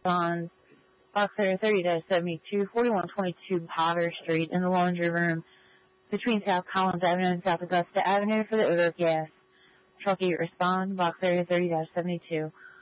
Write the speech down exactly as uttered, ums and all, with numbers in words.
responds, box area thirty seventy-two, forty-one twenty-two Potter Street in the laundry room between South Collins Avenue and South Augusta Avenue for the odor of gas. Truckee responds, box area thirty seventy-two,